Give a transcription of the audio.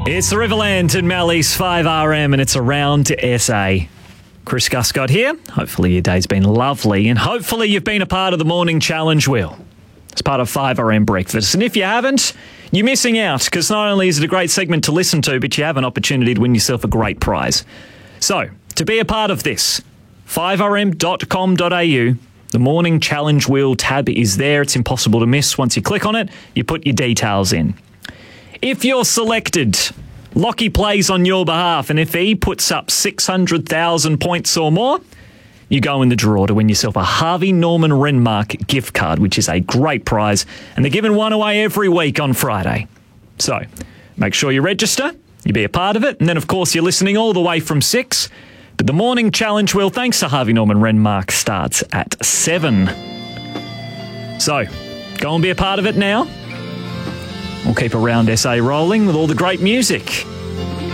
It's the Riverland and Mally's 5RM and it's around to SA. Chris Guscott here. Hopefully your day's been lovely and hopefully you've been a part of the morning challenge wheel. It's part of 5RM breakfast. And if you haven't, you're missing out because not only is it a great segment to listen to, but you have an opportunity to win yourself a great prize. So, to be a part of this, 5rm.com.au, the morning challenge wheel tab is there. It's impossible to miss. Once you click on it, you put your details in. If you're selected, Lockie plays on your behalf, and if he puts up 600,000 points or more, you go in the draw to win yourself a Harvey Norman Renmark gift card, which is a great prize, and they're giving one away every week on Friday. So, make sure you register, you be a part of it, and then, of course, you're listening all the way from 6. But the morning challenge wheel, thanks to Harvey Norman Renmark, starts at 7. So, go and be a part of it now. We'll keep Around SA rolling with all the great music.